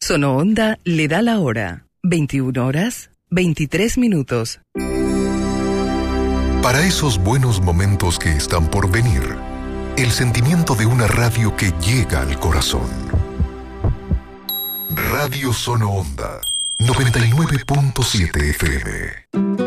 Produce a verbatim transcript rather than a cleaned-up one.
Sono Onda le da la hora. veintiuna horas, veintitrés minutos. Para esos buenos momentos que están por venir, el sentimiento de una radio que llega al corazón. Radio Sono Onda, noventa y nueve punto siete F M.